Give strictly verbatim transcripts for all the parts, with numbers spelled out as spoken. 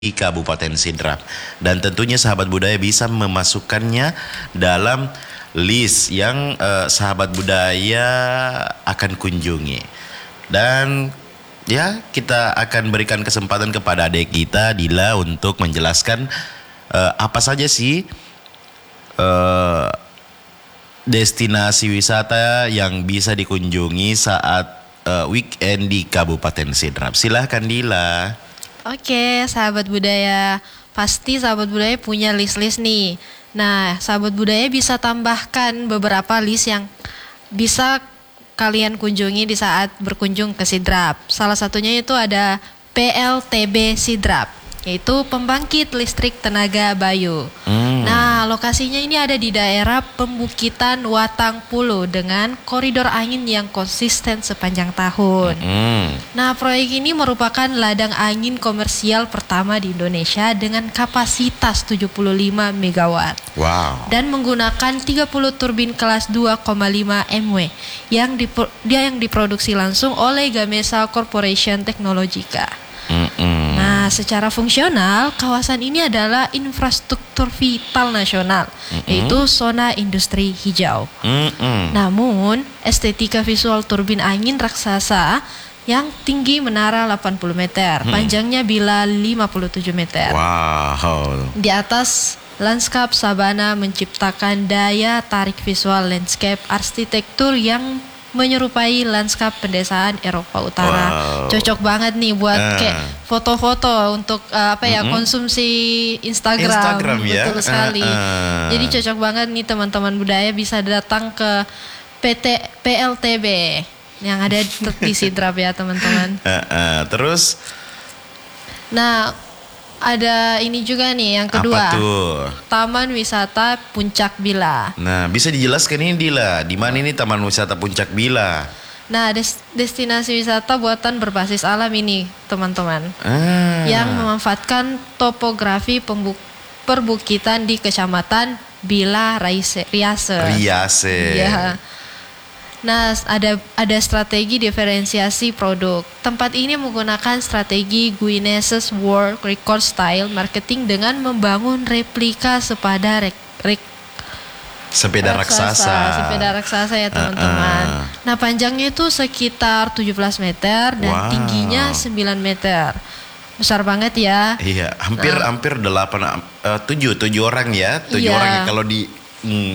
di Kabupaten Sidrap. Dan tentunya sahabat budaya bisa memasukkannya dalam list yang uh, sahabat budaya akan kunjungi. Dan ya, kita akan berikan kesempatan kepada adik kita Dila untuk menjelaskan uh, apa saja sih uh, destinasi wisata yang bisa dikunjungi saat uh, weekend di Kabupaten Sidrap. Silahkan Dila. Oke, sahabat budaya, pasti sahabat budaya punya list-list nih. Nah, sahabat budaya bisa tambahkan beberapa list yang bisa kalian kunjungi di saat berkunjung ke Sidrap. Salah satunya itu ada P L T B Sidrap, yaitu pembangkit listrik tenaga Bayu. Hmm. Nah, lokasinya ini ada di daerah pembukitan Watang Pulo dengan koridor angin yang konsisten sepanjang tahun. Hmm. Nah, proyek ini merupakan ladang angin komersial pertama di Indonesia dengan kapasitas tujuh puluh lima megawatt. Wow. Dan menggunakan tiga puluh turbin kelas dua koma lima megawatt yang dipro- dia yang diproduksi langsung oleh Gamesa Corporation Technologica. Mm-mm. Nah, secara fungsional, kawasan ini adalah infrastruktur vital nasional, Mm-mm. yaitu zona industri hijau. Mm-mm. Namun, estetika visual turbin angin raksasa yang tinggi menara delapan puluh meter, mm. panjangnya bila lima puluh tujuh meter. Wow. Di atas lanskap sabana menciptakan daya tarik visual landscape arsitektur yang menyerupai lanskap pedesaan Eropa Utara. Wow. Cocok banget nih buat uh. kayak foto-foto untuk uh, apa ya, mm-hmm. konsumsi Instagram. Instagram ya. Betul sekali. Uh, uh. Jadi cocok banget nih teman-teman budaya bisa datang ke P T P L T B yang ada di Sidrap ya teman-teman. Uh, uh. Terus? Nah, ada ini juga nih yang kedua. Apa tuh? Taman Wisata Puncak Bila. Nah, bisa dijelaskan ini Dila, di mana ini Taman Wisata Puncak Bila? Nah, des- destinasi wisata buatan berbasis alam ini, teman-teman. Ah. Yang memanfaatkan topografi pembu- perbukitan di Kecamatan Bila Raise, Riase. Riase. Iya. Nah, ada ada strategi diferensiasi produk. Tempat ini menggunakan strategi Guinness World Record Style Marketing dengan membangun replika sepeda rek, rek, sepeda raksasa. raksasa. Sepeda raksasa ya teman-teman. Uh, uh. Nah, panjangnya itu sekitar tujuh belas meter dan wow. tingginya sembilan meter. Besar banget ya. Iya, hampir nah. hampir delapan uh, tujuh tujuh orang ya, tujuh iya. orang ya kalau di. Hmm.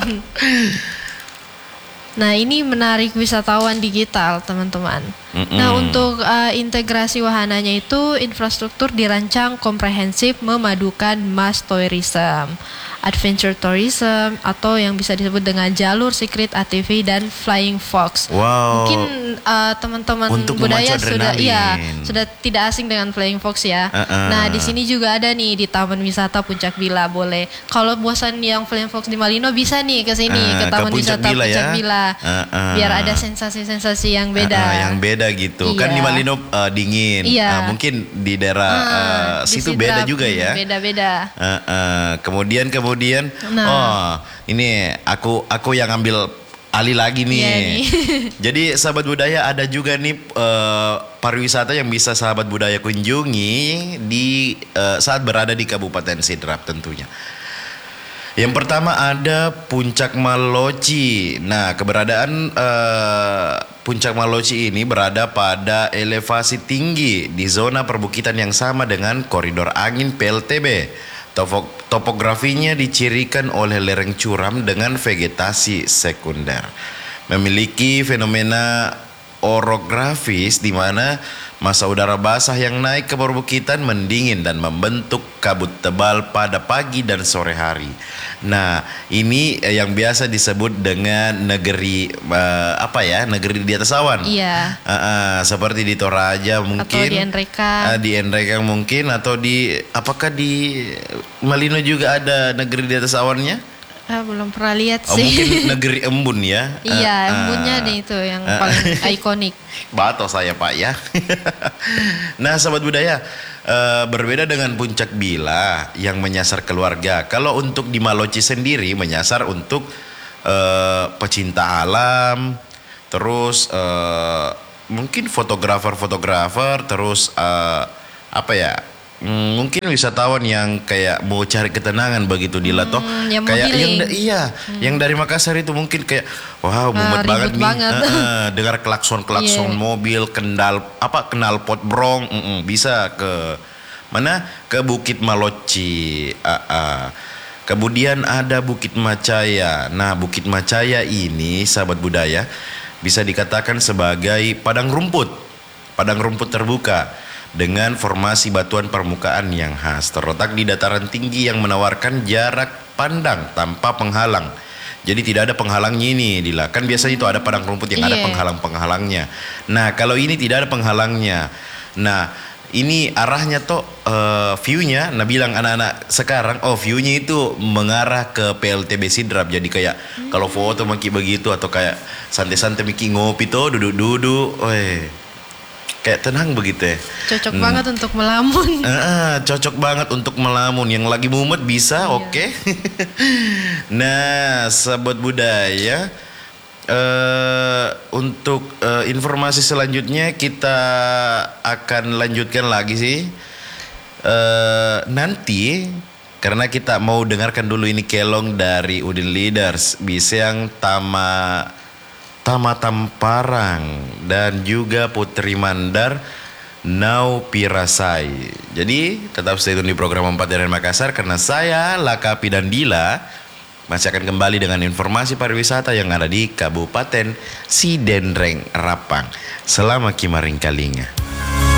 Nah, ini menarik wisatawan digital, teman-teman. Mm-mm. Nah, untuk uh, integrasi wahananya itu infrastruktur dirancang komprehensif memadukan mass tourism, adventure tourism, atau yang bisa disebut dengan jalur secret A T V dan flying fox. Wow. Mungkin uh, teman-teman untuk budaya sudah iya sudah tidak asing dengan flying fox ya. Uh-uh. Nah, di sini juga ada nih di Taman Wisata Puncak Bila, boleh. Kalau bosan yang flying fox di Malino bisa nih ke sini uh, ke Taman ke Wisata Bila Puncak ya? Bila. Uh-uh. Biar ada sensasi-sensasi yang beda. Uh-uh, yang beda gitu. Iya. Kan di Malino uh, dingin. Iya. Uh, mungkin di daerah uh, uh, situ beda juga ya. Beda-beda. Uh-uh. Kemudian kemudian nah. oh, ini aku aku yang ambil alih lagi nih. Yeah, nih. Jadi sahabat budaya ada juga nih uh, pariwisata yang bisa sahabat budaya kunjungi di uh, saat berada di Kabupaten Sidrap tentunya. Yang pertama ada Puncak Maloci. Nah, keberadaan uh, Puncak Maloci ini berada pada elevasi tinggi di zona perbukitan yang sama dengan koridor angin P L T B. Topog- topografinya dicirikan oleh lereng curam dengan vegetasi sekunder. Memiliki fenomena orografis di mana massa udara basah yang naik ke perbukitan mendingin dan membentuk kabut tebal pada pagi dan sore hari. Nah, ini yang biasa disebut dengan negeri uh, apa ya? Negeri di atas awan. Iya. Uh, uh, seperti di Toraja mungkin. Atau di Enreka. Uh, di Enreka mungkin atau di apakah di Malino juga ada negeri di atas awannya? Ah, belum pernah lihat sih. Oh, mungkin negeri embun ya. Iya, uh, embunnya uh, itu yang uh, paling ikonik. Bato saya Pak ya. Nah, sahabat budaya, uh, berbeda dengan Puncak Bila yang menyasar keluarga. Kalau untuk di Maloci sendiri menyasar untuk uh, pecinta alam, terus uh, mungkin fotografer-fotografer, terus uh, apa ya? mm, mungkin wisatawan yang kayak mau cari ketenangan begitu di Lato, Hmm, yang kayak yang modeling. da- iya, yang dari Makassar itu mungkin kayak wow mumet Ah, banget ribut nih, banget. Eh, eh, dengar klakson klakson Iya. mobil, kendal apa kenal pot brong, mm-mm, bisa ke mana ke Bukit Maloci, ah, ah. Kemudian ada Bukit Macaya. Nah Bukit Macaya ini sahabat budaya bisa dikatakan sebagai padang rumput, padang rumput terbuka dengan formasi batuan permukaan yang khas, terletak di dataran tinggi yang menawarkan jarak pandang tanpa penghalang. Jadi tidak ada penghalangnya ini, Dila. Kan biasanya itu ada padang rumput yang ada Iya. penghalang-penghalangnya. Nah, kalau ini tidak ada penghalangnya. Nah, ini arahnya tuh eh, view-nya, nah bilang anak-anak sekarang, oh view-nya itu mengarah ke P L T B Sidrap. Jadi kayak kalau foto maki begitu atau kayak santai-santai maki ngopi tuh duduk-duduk, weh, kayak tenang begitu ya. Cocok Hmm. banget untuk melamun. Ah, ah, cocok banget untuk melamun. Yang lagi mumet bisa, Iya. oke. Nah, sahabat budaya, eh untuk eh, informasi selanjutnya kita akan lanjutkan lagi sih. Eh nanti karena kita mau dengarkan dulu ini kelong dari Udin Leaders, Biseng Tama Tama Tamparang dan juga Putri Mandar Nau Pirasai. Jadi tetap stay tune di program empat dari Makassar karena saya Lakapi dan Dila masih akan kembali dengan informasi pariwisata yang ada di Kabupaten Sidenreng Rapang. Selamat kimaring kalinga.